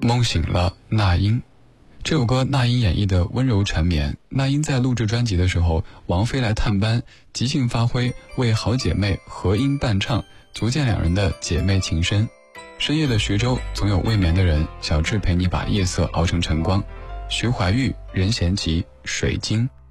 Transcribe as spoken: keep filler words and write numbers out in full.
梦醒了，那英。这首歌那英演绎的温柔缠绵。那英在录制专辑的时候，王菲来探班，即兴发挥，为好姐妹合音伴唱，足见两人的姐妹情深。深夜的徐州，总有未眠的人。小智陪你把夜色熬成晨光。徐怀钰、任贤齐、水晶。